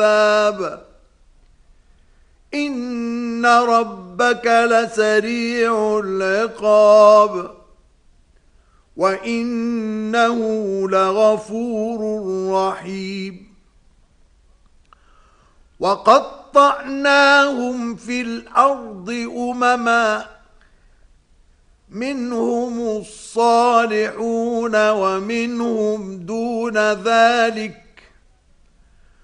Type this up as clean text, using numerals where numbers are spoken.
العذاب إن ربك لسريع العقاب وإنه لغفور رحيم وقطعناهم في الأرض أمما منهم الصالحون ومنهم دون ذلك